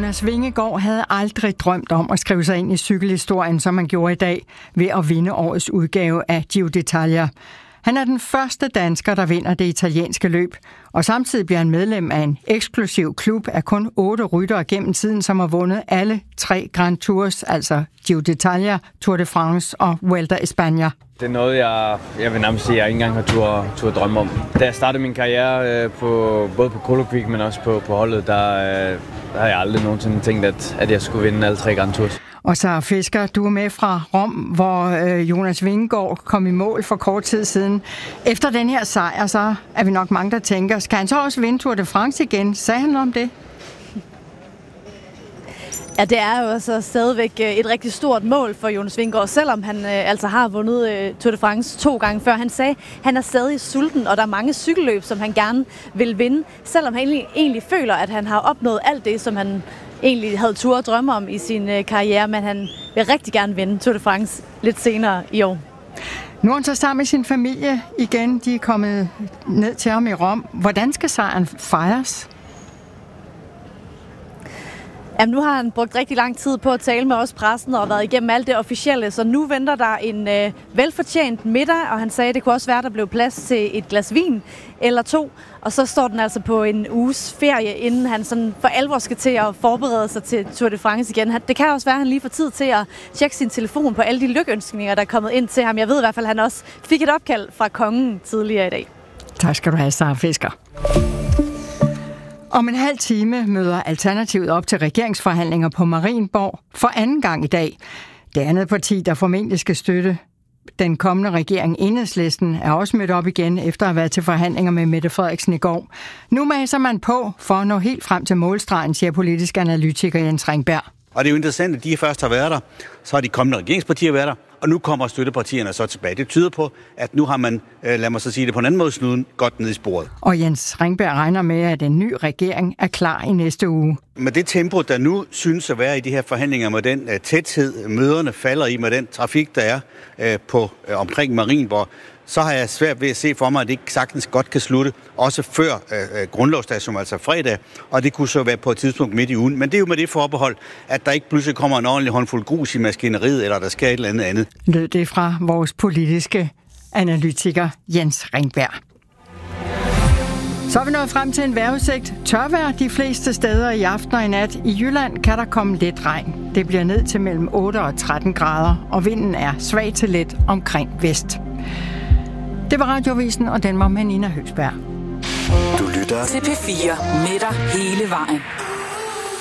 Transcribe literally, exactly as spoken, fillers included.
Jonas Vingegaard havde aldrig drømt om at skrive sig ind i cykelhistorien, som han gjorde i dag, ved at vinde årets udgave af Giro d'Italia. Han er den første dansker, der vinder det italienske løb, og samtidig bliver han medlem af en eksklusiv klub af kun otte ryttere gennem tiden, som har vundet alle tre Grand Tours, altså Giro d'Italia, Tour de France og Vuelta a España. Det er noget, jeg, jeg vil nærmest sige, jeg ikke engang har tur, tur drømme om. Da jeg startede min karriere, øh, på, både på Colo Quick, men også på, på holdet, der, øh, der har jeg aldrig nogensinde tænkt, at, at jeg skulle vinde alle tre Grand Tours. Og så Fisker, du er med fra Rom, hvor øh, Jonas Vingegaard kom i mål for kort tid siden. Efter den her sejr, så er vi nok mange, der tænker, skal han så også vinde Tour de France igen? Sagde han om det? Ja, det er jo altså stadigvæk et rigtig stort mål for Jonas Vingegaard, selvom han øh, altså har vundet øh, Tour de France to gange før. Han sagde, at han er stadig sulten, og der er mange cykelløb, som han gerne vil vinde, selvom han egentlig, egentlig føler, at han har opnået alt det, som han egentlig havde tur at drømme om i sin øh, karriere, men han vil rigtig gerne vinde Tour de France lidt senere i år. Nu er han så sammen med sin familie igen. De er kommet ned til ham i Rom. Hvordan skal sejren fejres? Jamen, nu har han brugt rigtig lang tid på at tale med os pressen og været igennem alt det officielle, så nu venter der en øh, velfortjent middag, og han sagde, at det kunne også være, at der blev plads til et glas vin eller to, og så står den altså på en uges ferie, inden han sådan for alvor skal til at forberede sig til Tour de France igen. Det kan også være, at han lige får tid til at tjekke sin telefon på alle de lykønskninger, der er kommet ind til ham. Jeg ved i hvert fald, at han også fik et opkald fra kongen tidligere i dag. Tak skal du have, Sara Fisker. Om en halv time møder Alternativet op til regeringsforhandlinger på Marienborg for anden gang i dag. Det andet parti, der formentlig skal støtte den kommende regering, Enhedslisten, er også mødt op igen efter at have været til forhandlinger med Mette Frederiksen i går. Nu maser man på for at nå helt frem til målstregen, siger politisk analytiker Jens Ringberg. Og det er jo interessant, at de først har været der, så har de kommende regeringspartier været der, og nu kommer støttepartierne så tilbage. Det tyder på, at nu har man, lad mig så sige det på en anden måde, snuden godt ned i sporet. Og Jens Ringberg regner med, at en ny regering er klar i næste uge. Med det tempo, der nu synes at være i de her forhandlinger, med den uh, tæthed, møderne falder i, med den trafik, der er uh, på uh, omkring Marienborg, så har jeg svært ved at se for mig, at det ikke sagtens godt kan slutte, også før øh, grundlovsdag, som altså fredag, og det kunne så være på et tidspunkt midt i ugen. Men det er jo med det forbehold, at der ikke pludselig kommer en ordentlig håndfuld grus i maskineriet, eller der sker et eller andet andet. Lød det fra vores politiske analytiker Jens Ringberg. Så er vi nået frem til en vejrudsigt. Tørvejr de fleste steder i aften og i nat. I Jylland kan der komme lidt regn. Det bliver ned til mellem otte og tretten grader, og vinden er svag til let omkring vest. Det var Radioavisen, og den var med Nina Høgsberg. Du lytter til P fire med dig hele vejen.